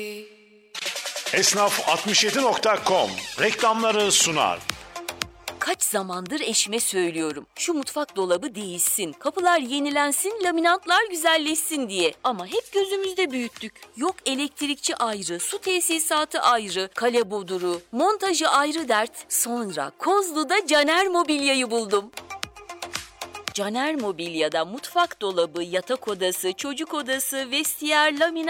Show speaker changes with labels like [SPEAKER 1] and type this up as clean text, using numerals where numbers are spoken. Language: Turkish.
[SPEAKER 1] Esnaf67.com reklamları sunar.
[SPEAKER 2] Kaç zamandır eşime söylüyorum. Şu mutfak dolabı değişsin, kapılar yenilensin, laminatlar güzelleşsin diye. Ama hep gözümüzde büyüttük. Yok elektrikçi ayrı, su tesisatı ayrı, kale boduru, montajı ayrı dert. Sonra Kozlu'da Caner Mobilya'yı buldum. Caner Mobilya'da mutfak dolabı, yatak odası, çocuk odası, vestiyer, laminat,